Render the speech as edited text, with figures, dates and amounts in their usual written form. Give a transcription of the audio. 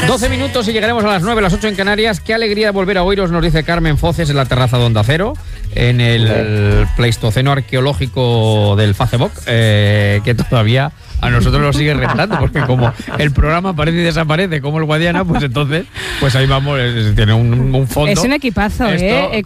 12 minutos y llegaremos a las 9, las 8 en Canarias. Qué alegría volver a oíros, nos dice Carmen Foces en la terraza de Onda Cero, en el Pleistoceno arqueológico del Facebook, que todavía a nosotros nos sigue retando, porque como el programa aparece y desaparece como el Guadiana, pues entonces, pues ahí vamos, tiene un fondo. Es un equipazo, esto,